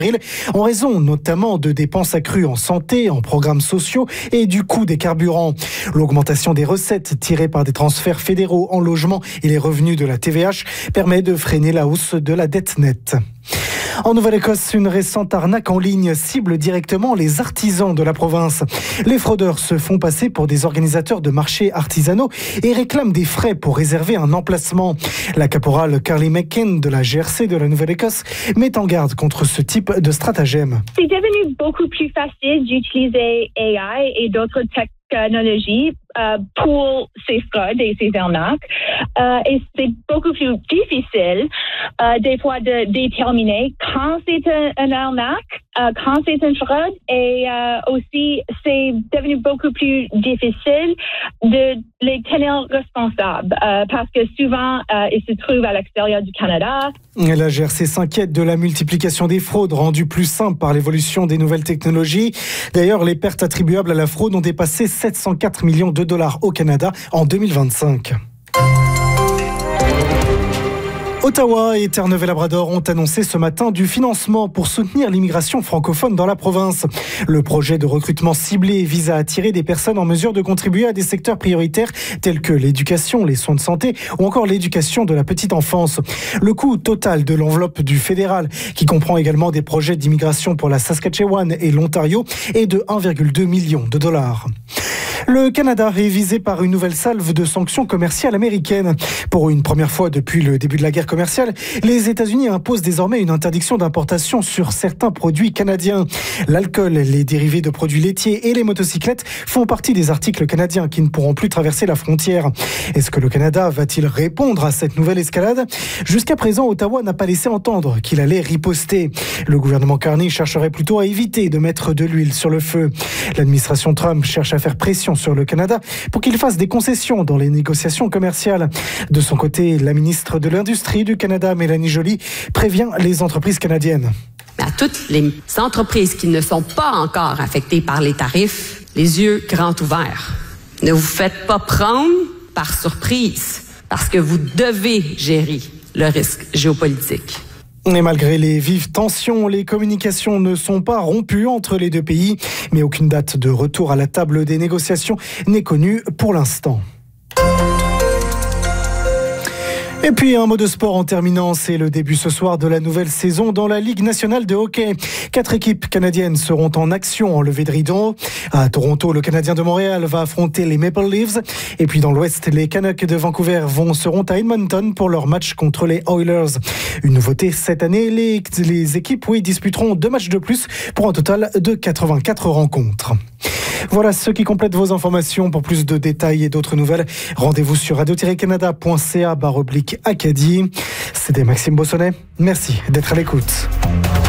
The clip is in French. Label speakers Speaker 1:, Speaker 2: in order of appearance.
Speaker 1: en raison notamment de dépenses accrues en santé, en programmes sociaux et du coût des carburants. L'augmentation des recettes tirées par des transferts fédéraux en logement et les revenus de la TVH permet de freiner la hausse de la dette nette. En Nouvelle-Écosse, une récente arnaque en ligne cible directement les artisans de la province. Les fraudeurs se font passer pour des organisateurs de marchés artisanaux et réclament des frais pour réserver un emplacement. La caporale Carly McCann de la GRC de la Nouvelle-Écosse met en garde contre ce type de stratagème.
Speaker 2: C'est devenu beaucoup plus facile d'utiliser AI et d'autres technologies pour ces fraudes et ces arnaques. Et c'est beaucoup plus difficile des fois de déterminer quand c'est une arnaque, quand c'est une fraude, et aussi c'est devenu beaucoup plus difficile de les tenir responsables parce que souvent ils se trouvent à l'extérieur du Canada.
Speaker 1: La GRC s'inquiète de la multiplication des fraudes rendues plus simples par l'évolution des nouvelles technologies. D'ailleurs, les pertes attribuables à la fraude ont dépassé 704 millions de dollars au Canada en 2025. Ottawa et Terre-Neuve-et-Labrador ont annoncé ce matin du financement pour soutenir l'immigration francophone dans la province. Le projet de recrutement ciblé vise à attirer des personnes en mesure de contribuer à des secteurs prioritaires tels que l'éducation, les soins de santé ou encore l'éducation de la petite enfance. Le coût total de l'enveloppe du fédéral, qui comprend également des projets d'immigration pour la Saskatchewan et l'Ontario, est de 1,2 million de dollars. Le Canada est visé par une nouvelle salve de sanctions commerciales américaines. Pour une première fois depuis le début de la guerre commerciale, les États-Unis imposent désormais une interdiction d'importation sur certains produits canadiens. L'alcool, les dérivés de produits laitiers et les motocyclettes font partie des articles canadiens qui ne pourront plus traverser la frontière. Est-ce que le Canada va-t-il répondre à cette nouvelle escalade ? Jusqu'à présent, Ottawa n'a pas laissé entendre qu'il allait riposter. Le gouvernement Carney chercherait plutôt à éviter de mettre de l'huile sur le feu. L'administration Trump cherche à faire pression sur le Canada pour qu'il fasse des concessions dans les négociations commerciales. De son côté, la ministre de l'Industrie du Canada, Mélanie Joly, prévient les entreprises canadiennes.
Speaker 3: À toutes les entreprises qui ne sont pas encore affectées par les tarifs, les yeux grands ouverts. Ne vous faites pas prendre par surprise parce que vous devez gérer le risque géopolitique.
Speaker 1: Et malgré les vives tensions, les communications ne sont pas rompues entre les deux pays, mais aucune date de retour à la table des négociations n'est connue pour l'instant. Et puis un mot de sport en terminant, c'est le début ce soir de la nouvelle saison dans la Ligue nationale de hockey. 4 équipes canadiennes seront en action en levée de rideau. À Toronto, le Canadien de Montréal va affronter les Maple Leafs. Et puis dans l'Ouest, les Canucks de Vancouver seront à Edmonton pour leur match contre les Oilers. Une nouveauté cette année, les équipes disputeront 2 matchs de plus pour un total de 84 rencontres. Voilà ce qui complète vos informations. Pour plus de détails et d'autres nouvelles, rendez-vous sur radio-canada.ca/Acadie. C'était Maxime Bossonnet. Merci d'être à l'écoute.